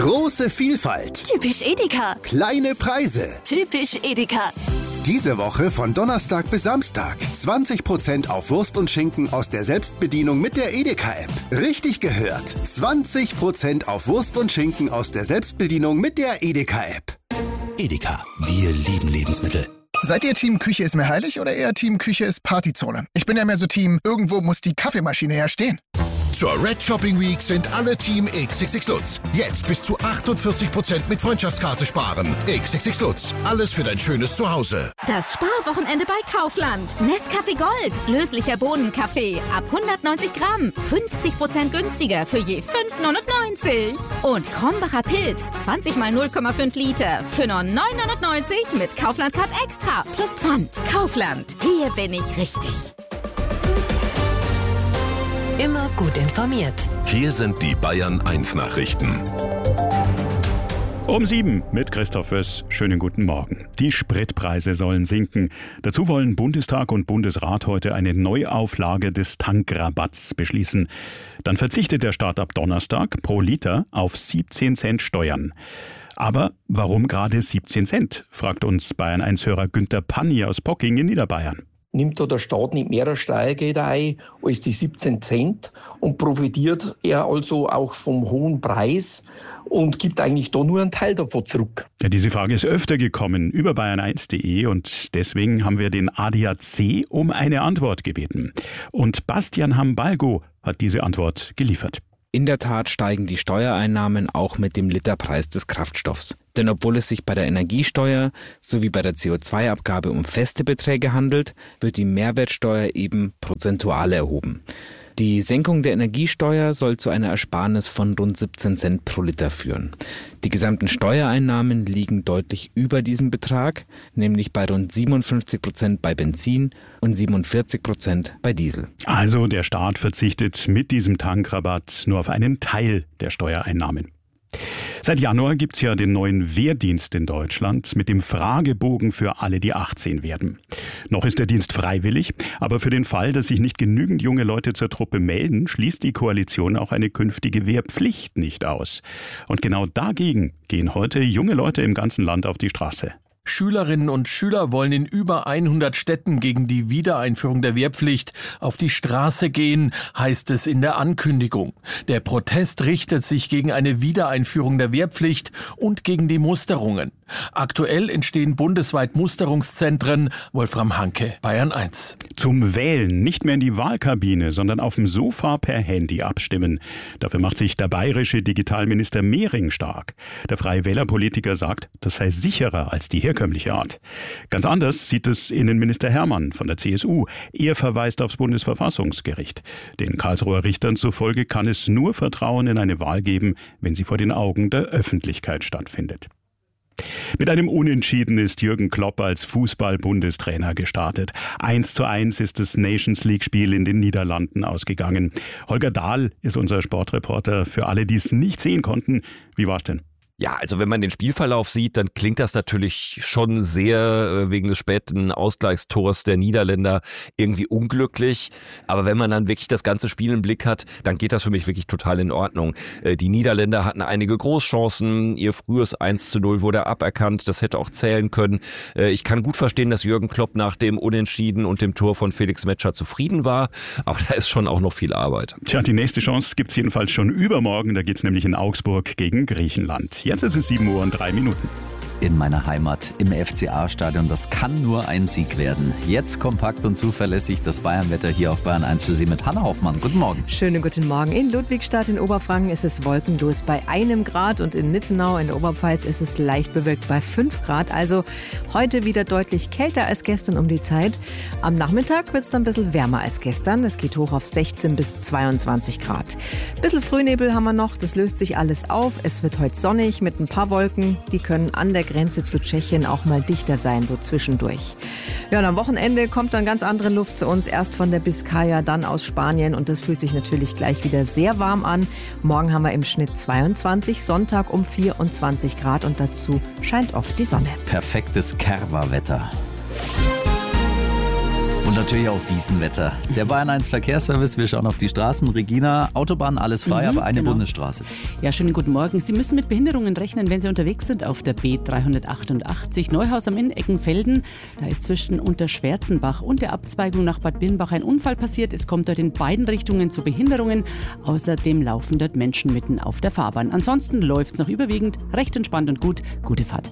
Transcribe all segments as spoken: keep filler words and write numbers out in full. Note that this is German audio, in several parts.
Große Vielfalt. Typisch Edeka. Kleine Preise. Typisch Edeka. Diese Woche von Donnerstag bis Samstag. zwanzig Prozent auf Wurst und Schinken aus der Selbstbedienung mit der Edeka-App. Richtig gehört. zwanzig Prozent auf Wurst und Schinken aus der Selbstbedienung mit der Edeka-App. Edeka, wir lieben Lebensmittel. Seid ihr Team Küche ist mir heilig oder eher Team Küche ist Partyzone? Ich bin ja mehr so Team, irgendwo muss die Kaffeemaschine ja stehen. Zur Red Shopping Week sind alle Team X X X Lutz. Jetzt bis zu achtundvierzig Prozent mit Freundschaftskarte sparen. X X X Lutz. Alles für dein schönes Zuhause. Das Sparwochenende bei Kaufland. Nescafé Gold. Löslicher Bohnenkaffee. Ab hundertneunzig Gramm. fünfzig Prozent günstiger für je fünf neunundneunzig. Und Krombacher Pilz. zwanzig mal null Komma fünf Liter. Für nur neun neunundneunzig mit Kaufland Card Extra. Plus Pfand. Kaufland. Hier bin ich richtig. Immer gut informiert. Hier sind die Bayern eins Nachrichten. Um sieben mit Christoph Wöss. Schönen guten Morgen. Die Spritpreise sollen sinken. Dazu wollen Bundestag und Bundesrat heute eine Neuauflage des Tankrabatts beschließen. Dann verzichtet der Staat ab Donnerstag pro Liter auf siebzehn Cent Steuern. Aber warum gerade siebzehn Cent, fragt uns Bayern eins Hörer Günther Panni aus Pocking in Niederbayern. Nimmt da der Staat nicht mehr Steuergelder ein als die siebzehn Cent und profitiert er also auch vom hohen Preis und gibt eigentlich da nur einen Teil davon zurück? Ja, diese Frage ist öfter gekommen über bayern eins punkt de und deswegen haben wir den A D A C um eine Antwort gebeten. Und Bastian Hambalgo hat diese Antwort geliefert. In der Tat steigen die Steuereinnahmen auch mit dem Literpreis des Kraftstoffs. Denn obwohl es sich bei der Energiesteuer sowie bei der C O zwei Abgabe um feste Beträge handelt, wird die Mehrwertsteuer eben prozentual erhoben. Die Senkung der Energiesteuer soll zu einer Ersparnis von rund siebzehn Cent pro Liter führen. Die gesamten Steuereinnahmen liegen deutlich über diesem Betrag, nämlich bei rund siebenundfünfzig Prozent bei Benzin und siebenundvierzig Prozent bei Diesel. Also der Staat verzichtet mit diesem Tankrabatt nur auf einen Teil der Steuereinnahmen. Seit Januar gibt's ja den neuen Wehrdienst in Deutschland mit dem Fragebogen für alle, die achtzehn werden. Noch ist der Dienst freiwillig, aber für den Fall, dass sich nicht genügend junge Leute zur Truppe melden, schließt die Koalition auch eine künftige Wehrpflicht nicht aus. Und genau dagegen gehen heute junge Leute im ganzen Land auf die Straße. Schülerinnen und Schüler wollen in über hundert Städten gegen die Wiedereinführung der Wehrpflicht auf die Straße gehen, heißt es in der Ankündigung. Der Protest richtet sich gegen eine Wiedereinführung der Wehrpflicht und gegen die Musterungen. Aktuell entstehen bundesweit Musterungszentren. Wolfram Hanke, Bayern eins. Zum Wählen nicht mehr in die Wahlkabine, sondern auf dem Sofa per Handy abstimmen. Dafür macht sich der bayerische Digitalminister Mehring stark. Der Freie Wähler-Politiker sagt, das sei sicherer als die herkömmliche Art. Ganz anders sieht es Innenminister Hermann von der C S U. Er verweist aufs Bundesverfassungsgericht. Den Karlsruher Richtern zufolge kann es nur Vertrauen in eine Wahl geben, wenn sie vor den Augen der Öffentlichkeit stattfindet. Mit einem Unentschieden ist Jürgen Klopp als Fußball-Bundestrainer gestartet. eins zu eins ist das Nations-League-Spiel in den Niederlanden ausgegangen. Holger Dahl ist unser Sportreporter. Für alle, die es nicht sehen konnten, wie war's denn? Ja, also wenn man den Spielverlauf sieht, dann klingt das natürlich schon sehr äh, wegen des späten Ausgleichstors der Niederländer irgendwie unglücklich. Aber wenn man dann wirklich das ganze Spiel im Blick hat, dann geht das für mich wirklich total in Ordnung. Äh, die Niederländer hatten einige Großchancen. Ihr frühes eins zu null wurde aberkannt. Das hätte auch zählen können. Äh, ich kann gut verstehen, dass Jürgen Klopp nach dem Unentschieden und dem Tor von Felix Metscher zufrieden war. Aber da ist schon auch noch viel Arbeit. Tja, die nächste Chance gibt's jedenfalls schon übermorgen. Da geht's nämlich in Augsburg gegen Griechenland. Jetzt ist es sieben Uhr und drei Minuten. In meiner Heimat, im F C A-Stadion. Das kann nur ein Sieg werden. Jetzt kompakt und zuverlässig das Bayernwetter hier auf Bayern eins für Sie mit Hanna Hoffmann. Guten Morgen. Schönen guten Morgen. In Ludwigstadt in Oberfranken ist es wolkenlos bei einem Grad und in Nittenau in der Oberpfalz ist es leicht bewölkt bei fünf Grad. Also heute wieder deutlich kälter als gestern um die Zeit. Am Nachmittag wird es dann ein bisschen wärmer als gestern. Es geht hoch auf sechzehn bis zweiundzwanzig Grad. Ein bisschen Frühnebel haben wir noch. Das löst sich alles auf. Es wird heute sonnig mit ein paar Wolken. Die können an der Grenze zu Tschechien auch mal dichter sein, so zwischendurch. Ja, und am Wochenende kommt dann ganz andere Luft zu uns. Erst von der Biskaya, dann aus Spanien. Und das fühlt sich natürlich gleich wieder sehr warm an. Morgen haben wir im Schnitt zweiundzwanzig, Sonntag um vierundzwanzig Grad und dazu scheint oft die Sonne. Perfektes Kerwa-Wetter. Und natürlich auch Wiesenwetter. Der Bayern eins Verkehrsservice, wir schauen auf die Straßen. Regina, Autobahn, alles frei, mhm, aber eine genau. Bundesstraße. Ja, schönen guten Morgen. Sie müssen mit Behinderungen rechnen, wenn Sie unterwegs sind auf der B dreihundertachtundachtzig Neuhaus am Inn, Eckenfelden. Da ist zwischen Unterschwärzenbach und der Abzweigung nach Bad Birnbach ein Unfall passiert. Es kommt dort in beiden Richtungen zu Behinderungen. Außerdem laufen dort Menschen mitten auf der Fahrbahn. Ansonsten läuft es noch überwiegend recht entspannt und gut. Gute Fahrt.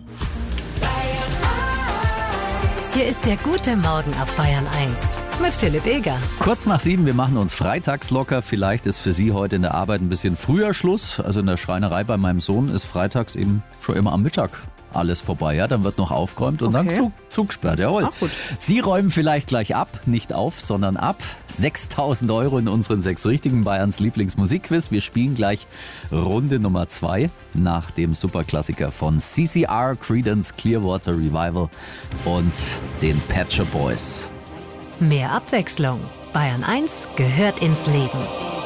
Hier ist der gute Morgen auf Bayern eins mit Philipp Eger. Kurz nach sieben, wir machen uns freitags locker. Vielleicht ist für Sie heute in der Arbeit ein bisschen früher Schluss. Also in der Schreinerei bei meinem Sohn ist freitags eben schon immer am Mittag alles vorbei. Ja, dann wird noch aufgeräumt und okay. dann Zug, Zugsperrt. Jawohl. Ach, gut. Sie räumen vielleicht gleich ab, nicht auf, sondern ab. sechstausend Euro in unseren sechs richtigen Bayerns Lieblingsmusikquiz. Wir spielen gleich Runde Nummer zwei nach dem Superklassiker von C C R, Creedence Clearwater Revival und den Pet Shop Boys. Mehr Abwechslung. Bayern eins gehört ins Leben.